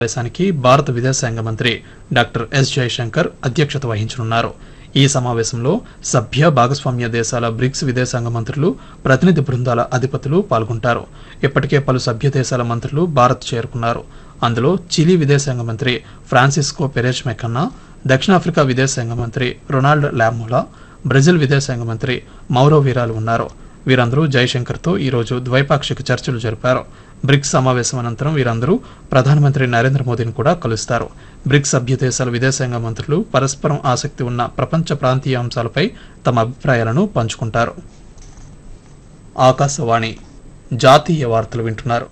సమావేశానికి భారత విదేశాంగ మంత్రి డాక్టర్ ఎస్ జయశంకర్ అధ్యక్షత వహించనున్నారు. ఈ సమావేశంలో సభ్య భాగస్వామ్య దేశాల బ్రిక్స్ విదేశాంగ మంత్రులు, ప్రతినిధి బృందాల అధిపతులు పాల్గొంటారు. ఇప్పటికే పలు సభ్య దేశాల మంత్రులు భారత్ చేరుకున్నారు. అందులో చిలీ విదేశాంగ మంత్రి ఫ్రాన్సిస్కో పెరెజ్ మెకన్నా, దక్షిణాఫ్రికా విదేశాంగ మంత్రి రొనాల్డ్ లామోలా, బ్రెజిల్ విదేశాంగ మంత్రి మౌరో వీరాలు ఉన్నారు. వీరందరూ జయశంకర్తో ఈరోజు ద్వైపాక్షిక చర్చలు జరిపారు. బ్రిక్స్ సమావేశం అనంతరం వీరందరూ ప్రధానమంత్రి నరేంద్ర మోదీని కూడా కలుస్తారు. బ్రిక్స్ సభ్య దేశాల విదేశాంగ మంత్రులు పరస్పరం ఆసక్తి ఉన్న ప్రపంచ ప్రాంతీయ అంశాలపై తమ అభిప్రాయాలను పంచుకుంటారు. ఆకాశవాణి జాతీయ వార్తలు వింటున్నారు.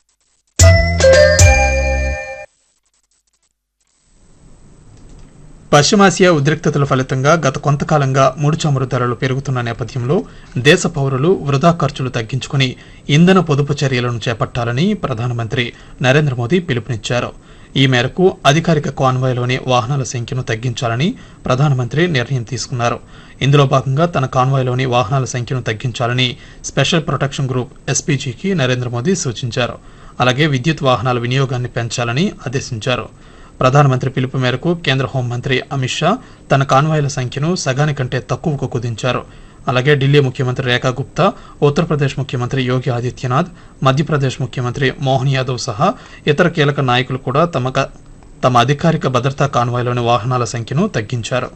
పశ్చిమాసియా ఉద్రిక్తతల ఫలితంగా గత కొంతకాలంగా ముడి చమురు ధరలు పెరుగుతున్న నేపథ్యంలో దేశ పౌరులు వృధా ఖర్చులు తగ్గించుకుని ఇంధన పొదుపు చర్యలను చేపట్టాలని ప్రధానమంత్రి నరేంద్ర మోదీ పిలుపునిచ్చారు. ఈ మేరకు అధికారిక కాన్వాయ్లోని వాహనాల సంఖ్యను తగ్గించాలని ప్రధానమంత్రి నిర్ణయం తీసుకున్నారు. ఇందులో భాగంగా తన కాన్వాయ్లోని వాహనాల సంఖ్యను తగ్గించాలని special protection group ఎస్పీజీకి Narendra Modi సూచించారు. అలాగే విద్యుత్ వాహనాల వినియోగాన్ని పెంచాలని ఆదేశించారు. ప్రధానమంత్రి పిలుపు మేరకు కేంద్ర హోంమంత్రి అమిత్ షా తన కాన్వాయ్ల సంఖ్యను సగానికంటే తక్కువకు కుదించారు. అలాగే ఢిల్లీ ముఖ్యమంత్రి రేఖా గుప్తా, ఉత్తరప్రదేశ్ ముఖ్యమంత్రి యోగి ఆదిత్యనాథ్, మధ్యప్రదేశ్ ముఖ్యమంత్రి మోహన్ యాదవ్ సహా ఇతర కీలక నాయకులు కూడా తమ అధికారిక భద్రతా కాన్వాయ్లోని వాహనాల సంఖ్యను తగ్గించారు.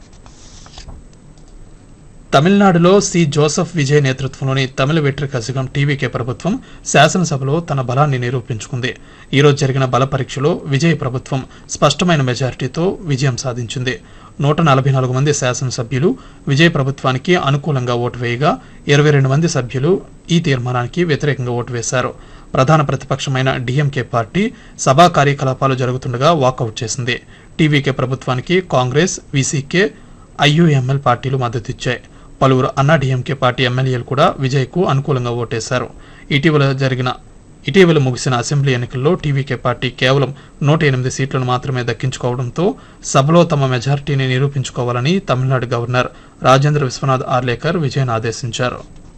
తమిళనాడులో సి జోసెఫ్ విజయ్ నేతృత్వంలోని తమిళ వెట్రి కజగం టీవీకే ప్రభుత్వం శాసనసభలో తన బలాన్ని నిరూపించుకుంది. ఈరోజు జరిగిన బల పరీక్షలో విజయ్ ప్రభుత్వం స్పష్టమైన మెజారిటీతో విజయం సాధించింది. 144 మంది శాసనసభ్యులు విజయ్ ప్రభుత్వానికి అనుకూలంగా ఓటు వేయగా 22 మంది సభ్యులు ఈ తీర్మానానికి వ్యతిరేకంగా ఓటు వేశారు. ప్రధాన ప్రతిపక్షమైన డీఎంకే పార్టీ సభా కార్యకలాపాలు జరుగుతుండగా వాకౌట్ చేసింది. టీవీకే ప్రభుత్వానికి కాంగ్రెస్, వీసీకే, ఐయుఎంఎల్ పార్టీలు మద్దతిచ్చాయి. పలువురు అన్నాడీఎంకే పార్టీ ఎమ్మెల్యేలు కూడా విజయ్కు అనుకూలంగా ఓటేశారు. ఇటీవల ముగిసిన అసెంబ్లీ ఎన్నికల్లో టీవీకే పార్టీ కేవలం 108 సీట్లను మాత్రమే దక్కించుకోవడంతో సభలో తమ మెజారిటీని నిరూపించుకోవాలని తమిళనాడు గవర్నర్ రాజేంద్ర విశ్వనాథ్ ఆర్లేకర్ విజయ్ను ఆదేశించారు.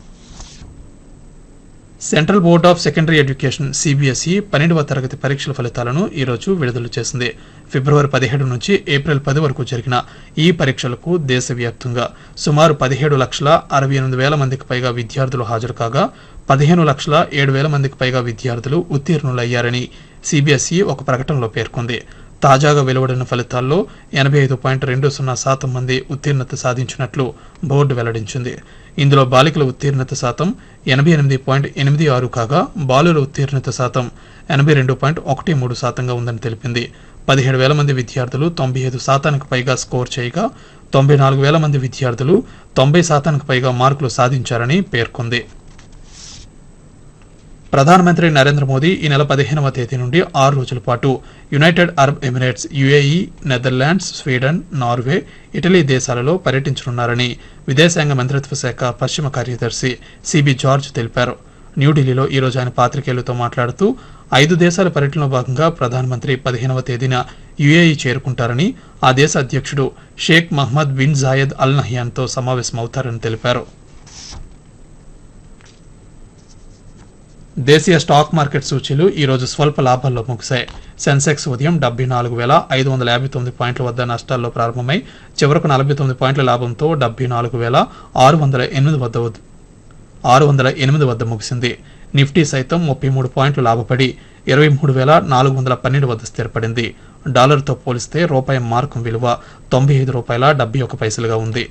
Central board of secondary education CBSE 12వ తరగతి పరీక్షల ఫలితాలను ఈరోజు విడుదల చేసింది. ఫిబ్రవరి 17 నుంచి ఏప్రిల్ 10 వరకు జరిగిన ఈ పరీక్షలకు దేశవ్యాప్తంగా సుమారు 17,68,000 మందికి పైగా విద్యార్థులు హాజరు కాగా 15,07,000 మందికి పైగా విద్యార్థులు ఉత్తీర్ణులయ్యారని సిబిఎస్ఈ ఒక ప్రకటనలో పేర్కొంది. తాజాగా వెలువడిన ఫలితాల్లో 85.20% మంది ఉత్తీర్ణత సాధించినట్లు బోర్డు వెల్లడించింది. ఇందులో బాలికల ఉత్తీర్ణత శాతం 88.86 కాగా బాలుల ఉత్తీర్ణత శాతం 82.13% ఉందని తెలిపింది. 17,000 మంది విద్యార్థులు 95% పైగా స్కోర్ చేయగా 94,000 మంది విద్యార్థులు 90% పైగా మార్కులు సాధించారని పేర్కొంది. ప్రధానమంత్రి నరేంద్ర మోదీ ఈ నెల 15వ తేదీ నుండి 6 రోజుల పాటు United Arab Emirates, UAE, Netherlands, Sweden, Norway, Italy దేశాలలో పర్యటించనున్నారని విదేశాంగ మంత్రిత్వ శాఖ పశ్చిమ కార్యదర్శి సిబి జార్జ్ తెలిపారు. న్యూఢిల్లీలో ఈరోజు ఆయన పాత్రికేయులతో మాట్లాడుతూ 5 దేశాల పర్యటనలో భాగంగా ప్రధానమంత్రి 15వ తేదీన యుఏఈ చేరుకుంటారని, ఆ దేశ అధ్యక్షుడు షేక్ మహ్మద్ బిన్ జాయద్ అల్ నహ్యాన్తో సమావేశమవుతారని తెలిపారు. దేశీయ స్టాక్ మార్కెట్ సూచీలు ఈరోజు స్వల్ప లాభాల్లో ముగిశాయి. సెన్సెక్స్ ఉదయం 74,559 పాయింట్ల వద్ద నష్టాల్లో ప్రారంభమై చివరకు 49 పాయింట్ల లాభంతో 74,608 వద్ద ముగిసింది. నిఫ్టీ సైతం 33 పాయింట్లు లాభపడి 23,412 వద్ద స్థిరపడింది. డాలర్తో పోలిస్తే రూపాయి మార్కు విలువ ₹95.71గా ఉంది.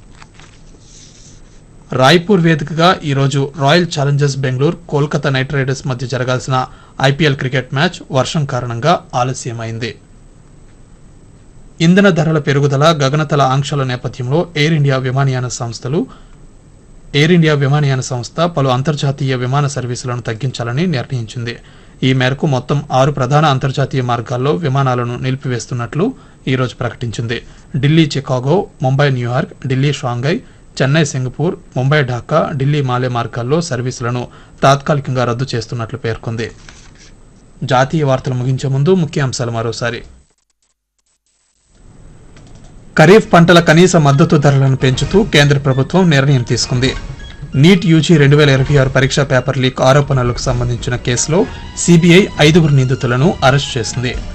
రాయ్పూర్ వేదికగా ఈరోజు royal Challengers Bengaluru, Kolkata night riders మధ్య జరగాల్సిన ఐపీఎల్ క్రికెట్ మ్యాచ్ వర్షం కారణంగా ఆలస్యమైంది. ఇంధన ధరల పెరుగుదల, గగనతల ఆంక్షల నేపథ్యంలో ఎయిర్ ఇండియా విమానయాన సంస్థ పలు అంతర్జాతీయ విమాన సర్వీసులను తగ్గించాలని నిర్ణయించింది. ఈ మేరకు మొత్తం 6 ప్రధాన అంతర్జాతీయ మార్గాల్లో విమానాలను నిలిపివేస్తున్నట్లు ఈరోజు ప్రకటించింది. Delhi Chicago, Mumbai New York, Delhi Shanghai, Chennai Singapore, Mumbai Dhaka, Delhi మాలే మార్గాల్లో సర్వీసులను తాత్కాలికంగా రద్దు చేస్తున్నట్లు పేర్కొంది. జాతీయ వార్తలు ముగించే ముందు ముఖ్యాంశాలు మరోసారి. ఖరీఫ్ పంటల కనీస మద్దతు ధరలను పెంచుతూ కేంద్ర ప్రభుత్వం నిర్ణయం తీసుకుంది. నీట్ యూజీ 2026 పరీక్షా పేపర్ లీక్ ఆరోపణలకు సంబంధించిన కేసులో సిబిఐ 5 నిందితులను అరెస్ట్ చేసింది.